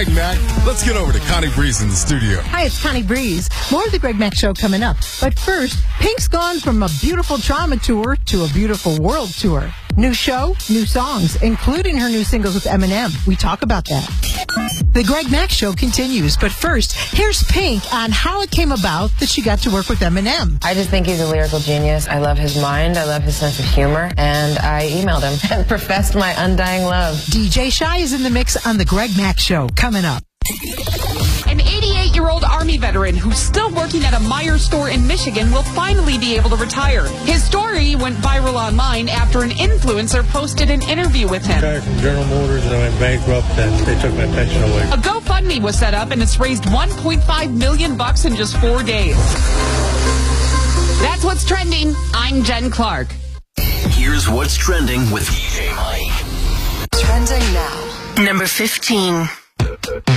right, Mac, let's get over to Connie Breeze in the studio. Hi, it's Connie Breeze. More of the Greg Mack Show coming up. But first, Pink's gone from a beautiful trauma tour to a beautiful world tour. New show, new songs, including her new singles with Eminem. We talk about that. The Greg Mack Show continues, but first, here's Pink on how it came about that she got to work with Eminem. I just think he's a lyrical genius. I love his mind, I love his sense of humor, and I emailed him and professed my undying love. DJ Shy is in the mix on the Greg Mack Show, coming up. An 88-year-old Army veteran who's still working at a Meijer store in Michigan will finally be able to retire. His story went viral online after an influencer posted an interview with him. I retired from General Motors and I went bankrupt and they took my pension away. A GoFundMe was set up and it's raised $1.5 million in just 4 days. That's what's trending. I'm Jen Clark. Here's what's trending with DJ Mike. Trending now. Number 15.